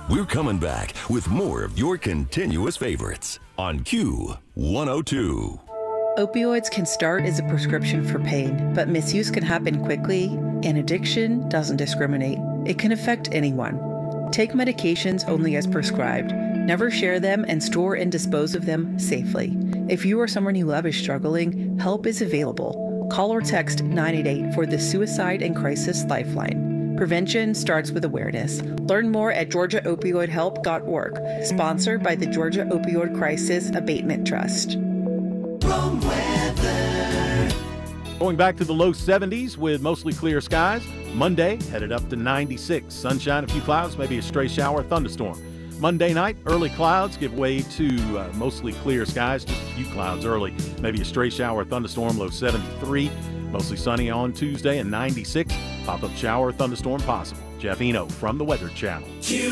We're coming back with more of your continuous favorites on Q102. Opioids can start as a prescription for pain, but misuse can happen quickly, and addiction doesn't discriminate. It can affect anyone. Take medications only as prescribed. Never share them and store and dispose of them safely. If you or someone you love is struggling, help is available. Call or text 988 for the Suicide and Crisis Lifeline. Prevention starts with awareness. Learn more at georgiaopioidhelp.org. Sponsored by the Georgia Opioid Crisis Abatement Trust. Going back to the low 70s with mostly clear skies. Monday, headed up to 96. Sunshine, a few clouds, maybe a stray shower, thunderstorm. Monday night, early clouds give way to mostly clear skies, just a few clouds early. Maybe a stray shower, thunderstorm, low 73. Mostly sunny on Tuesday and 96. Pop-up shower, thunderstorm possible. Jeff Eno from the Weather Channel.